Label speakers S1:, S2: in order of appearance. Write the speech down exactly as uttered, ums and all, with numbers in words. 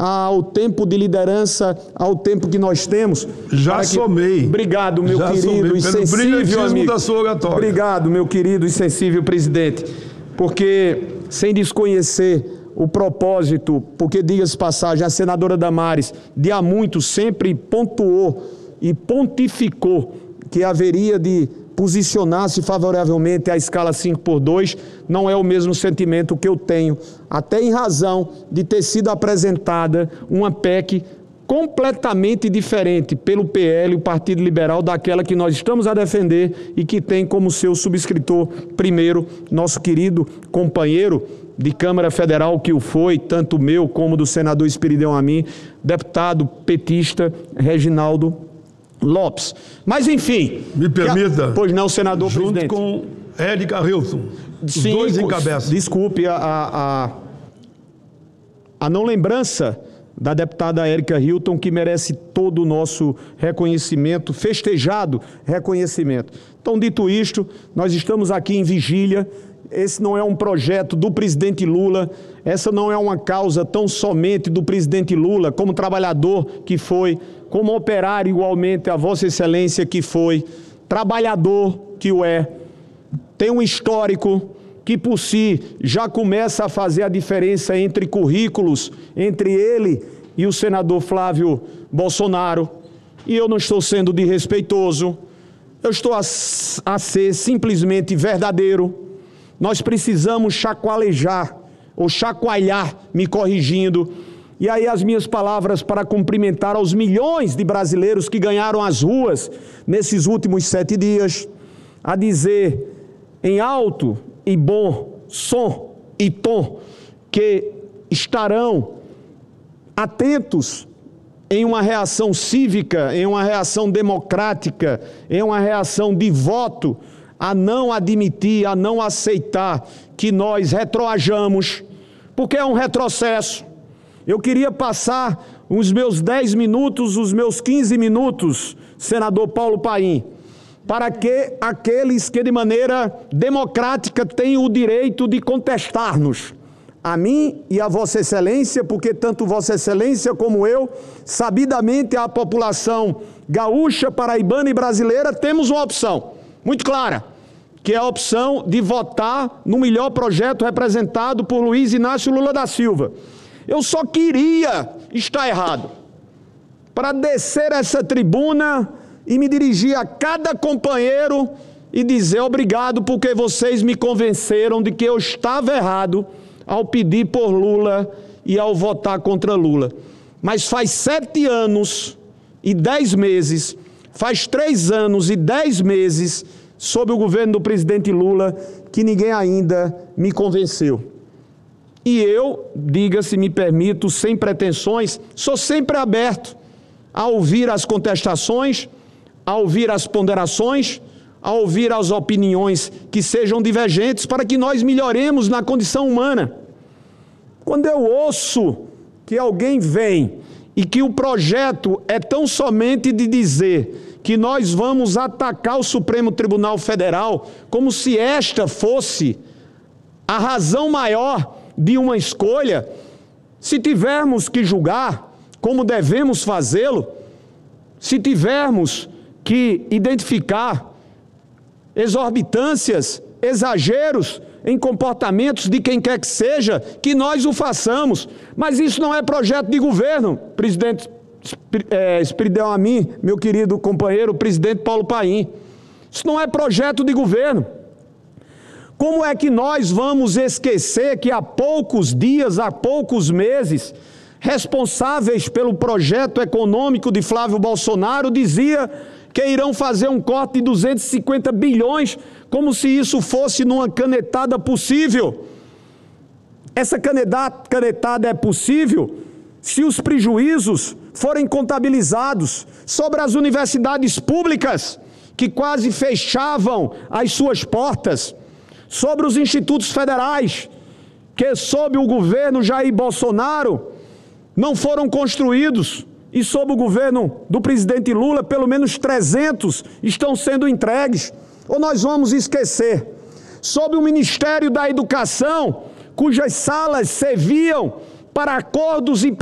S1: ao tempo de liderança, ao tempo que nós temos.
S2: Já
S1: que...
S2: somei.
S1: Obrigado, meu
S2: Já
S1: querido e sensível amigo.
S2: Da sua oratória.
S1: Obrigado, meu querido e sensível presidente, porque sem desconhecer o propósito, porque, diga-se passagem, a senadora Damares, de há muito, sempre pontuou e pontificou que haveria de posicionar-se favoravelmente à escala cinco por dois, não é o mesmo sentimento que eu tenho, até em razão de ter sido apresentada uma P E C completamente diferente pelo P L, o Partido Liberal, daquela que nós estamos a defender e que tem como seu subscritor primeiro nosso querido companheiro de Câmara Federal, que o foi, tanto meu como do senador Espiridão Amin, deputado petista Reginaldo Lopes. Mas, enfim...
S2: Me permita...
S1: A... Pois não, senador
S2: junto
S1: presidente.
S2: com Érica Hilton. Os
S1: Sim,
S2: dois encabeçam.
S1: Desculpe, a, a, a não lembrança da deputada Érica Hilton, que merece todo o nosso reconhecimento, festejado reconhecimento. Então, dito isto, nós estamos aqui em vigília. Esse não é um projeto do presidente Lula, essa não é uma causa tão somente do presidente Lula, como trabalhador que foi, como operário igualmente, a Vossa Excelência que foi, trabalhador que o é, tem um histórico que por si já começa a fazer a diferença entre currículos, entre ele e o senador Flávio Bolsonaro, e eu não estou sendo desrespeitoso, eu estou a, a ser simplesmente verdadeiro. Nós precisamos chacoalhar, ou chacoalhar, me corrigindo. E aí as minhas palavras para cumprimentar aos milhões de brasileiros que ganharam as ruas nesses últimos sete dias, a dizer em alto e bom som e tom que estarão atentos em uma reação cívica, em uma reação democrática, em uma reação de voto, a não admitir, a não aceitar que nós retroajamos, porque é um retrocesso. Eu queria passar os meus dez minutos, os meus quinze minutos, senador Paulo Paim, para que aqueles que de maneira democrática têm o direito de contestar-nos, a mim e a Vossa Excelência, porque tanto Vossa Excelência como eu, sabidamente a população gaúcha, paraibana e brasileira, temos uma opção muito clara, que é a opção de votar no melhor projeto representado por Luiz Inácio Lula da Silva. Eu só queria estar errado, para descer essa tribuna e me dirigir a cada companheiro e dizer obrigado porque vocês me convenceram de que eu estava errado ao pedir por Lula e ao votar contra Lula. Mas faz sete anos e dez meses, faz três anos e dez meses, sob o governo do presidente Lula, que ninguém ainda me convenceu. E eu, diga-se, me permito, sem pretensões, sou sempre aberto a ouvir as contestações, a ouvir as ponderações, a ouvir as opiniões que sejam divergentes para que nós melhoremos na condição humana. Quando eu ouço que alguém vem e que o projeto é tão somente de dizer que nós vamos atacar o Supremo Tribunal Federal como se esta fosse a razão maior de uma escolha, se tivermos que julgar como devemos fazê-lo, se tivermos que identificar exorbitâncias, exageros em comportamentos de quem quer que seja, que nós o façamos. Mas isso não é projeto de governo, presidente é, Espiridão Amin, meu querido companheiro, presidente Paulo Paim. Isso não é projeto de governo. Como é que nós vamos esquecer que há poucos dias, há poucos meses, responsáveis pelo projeto econômico de Flávio Bolsonaro dizia que irão fazer um corte de duzentos e cinquenta bilhões, como se isso fosse numa canetada possível. Essa canetada é possível se os prejuízos forem contabilizados sobre as universidades públicas, que quase fechavam as suas portas, sobre os institutos federais, que sob o governo Jair Bolsonaro não foram construídos, e sob o governo do presidente Lula, pelo menos trezentos estão sendo entregues. Ou nós vamos esquecer, sob o Ministério da Educação, cujas salas serviam para acordos e